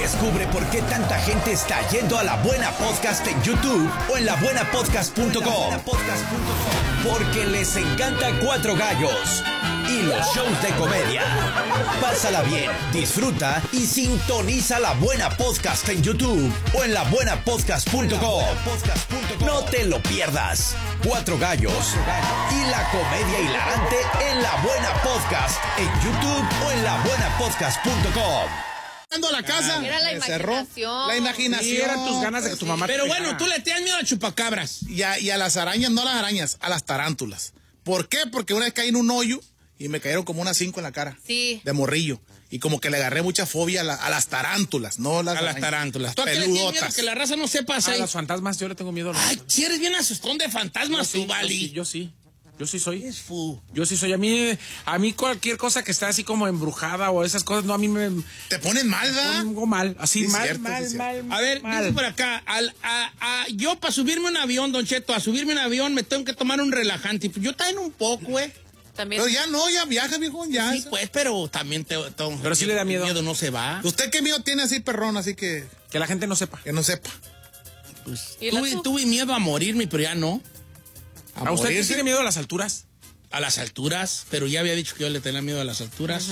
Descubre por qué tanta gente está yendo a La Buena Podcast en YouTube o en labuenapodcast.com. Porque les encanta Cuatro Gallos y los shows de comedia. Pásala bien, disfruta y sintoniza La Buena Podcast en YouTube o en labuenapodcast.com. No te lo pierdas. Cuatro Gallos y la comedia hilarante en La Buena Podcast en YouTube o en labuenapodcast.com. A la casa, era la imaginación. Cerró. La imaginación. Sí, eran tus ganas de que tu mamá Pero te bueno, pegara. tú le tienes miedo a chupacabras. Y a las arañas, no a las arañas, a las tarántulas. ¿Por qué? Porque una vez caí en un hoyo y me cayeron como unas 5 en la cara. Sí. De morrillo. Y como que le agarré mucha fobia a las tarántulas, no las A las arañas. tarántulas. ¿Tú a qué le tienes miedo? Peludotas. Que la raza no sepa A hacer. los fantasmas yo le tengo miedo. Ay, si eres bien asustón de fantasmas, tú, Vali. Yo sí. Yo sí soy. Es fu. Yo sí soy. A mí cualquier cosa que está así como embrujada o esas cosas, no, a mí me Te ponen mal, ¿verdad? pongo mal. Así, Sí, mal, cierto, mal, sí, mal, A ver, mal. dice por acá, yo para subirme un avión, Don Cheto, a subirme un avión me tengo que tomar un relajante. Yo también un poco, güey. También. Pero ya no, ya viaja, viejo, ya. Sí, pues, pero también Pero sí le da miedo. El miedo no se va. ¿Usted qué miedo tiene así, perrón? Así que Que la gente no sepa. no sepa. Pues, ¿Y luego? tuve miedo a morirme, pero ya no. ¿A usted morirse. tiene miedo a las alturas? A las alturas, pero ya había dicho que yo le tenía miedo a las alturas.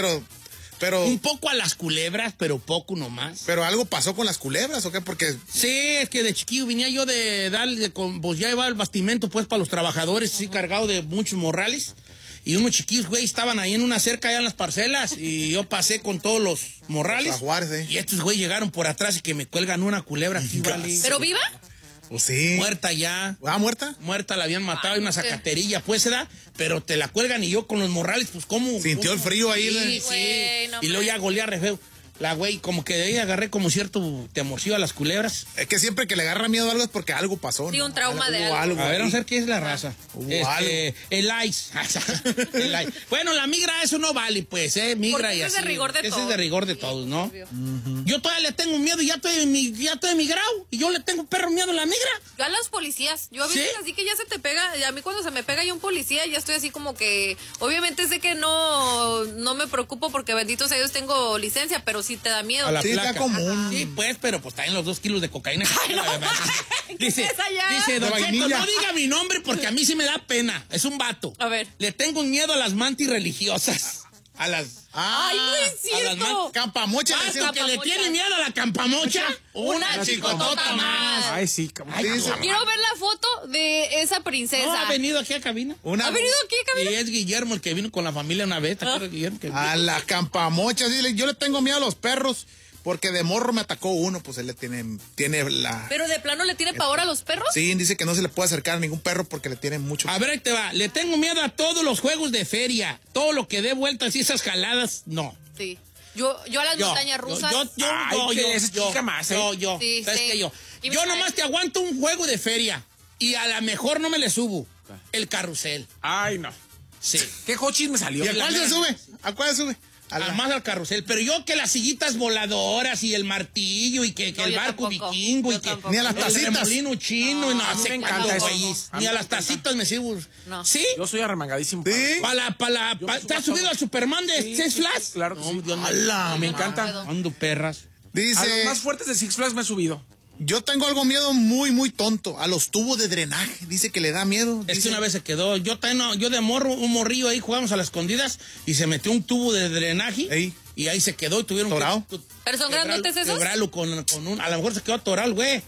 Pero Un poco a las culebras, pero poco nomás. algo pasó con las culebras, ¿o qué? Porque Sí, es que de chiquillo venía yo de darle, pues ya iba el bastimento pues para los trabajadores, así cargado de muchos morrales. Y unos chiquillos, güey, estaban ahí en una cerca allá en las parcelas y yo pasé con todos los morrales. Los jaguares, ¿eh? Y estos, güey, llegaron por atrás y que me cuelgan una culebra aquí, vale. ¿Pero viva? pues sí. Muerta ya. ¿Muerta? Muerta, la habían matado, hay una zacaterilla, pues, se da, pero te la cuelgan y yo con los morrales, pues, ¿cómo? Sintió el frío ahí, Sí, ¿eh? sí. Güey, no Y luego ya manches. golea re feo. La güey, como que de ahí agarré como cierto temorcillo a las culebras. Es que siempre que le agarra miedo a algo es porque algo pasó. Sí, ¿no? un trauma de Hubo algo. A ver, ahí. vamos a ver qué es la raza. Hubo algo. El ice. El ice. Bueno, la migra, eso no vale, pues, migra Porque y ese es así. de rigor de Ese todos. es de rigor de Sí, todos, ¿no? obvio. Yo todavía le tengo miedo y ya estoy emigrado. Y yo le tengo perro miedo a la migra. Yo a los policías, yo a veces ¿Sí? así que ya se te pega, y a mí cuando se me pega ya un policía, ya estoy así como que, obviamente sé que no me preocupo porque bendito sea Dios tengo licencia, pero sí te da miedo. A la Sí, está placa. común. Sí, pues, pero pues traen los 2 kilos de cocaína. Ay, no. Dice, ¿Qué es allá? dice, Don De Cheto, vainilla. no diga mi nombre porque a mí sí me da pena. Es un vato. A ver. Le tengo un miedo a las mantis religiosas. A las... Ay, no es a las cierto. Campamocha. le Vato decían. que le campamocha. tiene miedo a la campamocha. Una chicotota más. Ay, sí. ¿cómo? Ay, Dice- mamá. Quiero ver la foto de esa princesa. No, ha venido aquí a cabina. Una- ¿Ha venido aquí, Y Camila? es Guillermo el que vino con la familia una vez. ¿Te acuerdas, Guillermo? Que- A la campamocha. Dile, yo le tengo miedo a los perros porque de morro me atacó uno. Pues él le tiene la... ¿Pero de plano le tiene pavor a los perros? Sí, dice que no se le puede acercar a ningún perro porque le tiene mucho... A ver, ahí te va. Le tengo miedo a todos los juegos de feria. Todo lo que dé vueltas y esas jaladas, no. Sí. Yo a las montañas rusas. Ay, que esa es chica más, ¿eh? Yo. Sí, ¿Sabes sí. qué? Yo Y nomás te aguanto un juego de feria y a lo mejor no me le subo. El carrusel. Ay, no. Sí. ¿Qué hochis me salió? ¿Y a cuál se sube? ¿A cuál se sube? Además al carrusel. Pero yo que las sillitas voladoras y el martillo y que No, el yo barco tampoco. vikingo y Yo que tampoco. Ni a las el tacitas. remolino chino y no a mí sé me encanta cuántos eso. güeyes. A Ni mí a me las encanta. tacitas me sigo. No. ¿Sí? Yo soy arremangadísimo. Sí. ¿Te has subido al Superman de Sí, Six sí, Flags? claro que sí. Dios mío. ¡Hala! Me encanta. Ando perras. A los Dice, más fuertes de Six Flags me he subido. yo tengo algo miedo muy, muy tonto. A los tubos de drenaje. Dice que le da miedo. Es que Dice, una vez se quedó, yo de morro, un morrillo ahí jugamos a las escondidas y se metió un tubo de drenaje Ey. y ahí se quedó y tuvieron ¿Torado? ¿Pero son grandotes esos? quebrarlo con un, a lo mejor se quedó atorado, güey.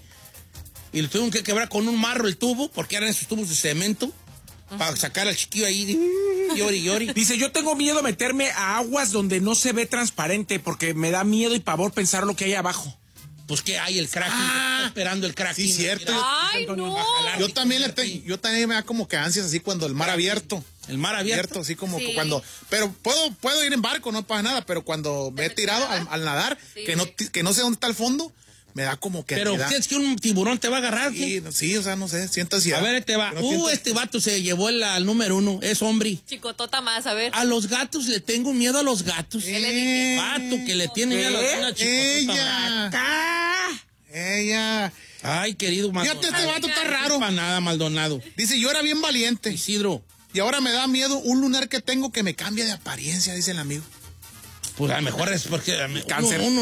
Y le tuvieron que quebrar con un marro el tubo, porque eran esos tubos de cemento, para sacar al chiquillo ahí, llori, llori. Dice, yo tengo miedo a meterme a aguas donde no se ve transparente porque me da miedo y pavor pensar lo que hay abajo. Pues que hay el cracking, está esperando el cracking. Sí, cierto. Ay, no. Yo también yo también me da como que ansias así cuando el mar abierto. El mar abierto. Así como Sí. que cuando... Pero puedo ir en barco, no pasa nada, pero cuando me he tirado al nadar, Sí. que no sé dónde está el fondo, me da como que... Pero ansiedad. es que un tiburón te va a agarrar. ¿Qué? Sí, o sea, no sé, siento ansiedad. A ver, ahí te va. No siento- Este vato se llevó al número 1, es hombre. Chicotota más, a ver. A los gatos le tengo miedo a los gatos. ¿Qué le dije? Vato que le tiene miedo a una chicotota. Ella. Ay, querido Maldonado. Fíjate, este vato está raro. Para nada, Maldonado. Dice, yo era bien valiente. Isidro, Y ahora me da miedo un lunar que tengo que me cambia de apariencia, dice el amigo. pues a lo mejor es porque Cáncer. uno